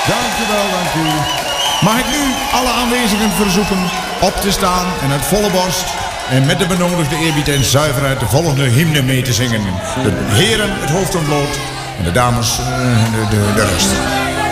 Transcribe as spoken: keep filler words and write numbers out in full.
Dank u wel, dank u. Mag ik nu alle aanwezigen verzoeken op te staan en uit volle borst en met de benodigde eerbied en zuiverheid de volgende hymne mee te zingen. De heren het hoofd ontbloot en de dames uh, de, de, de rest.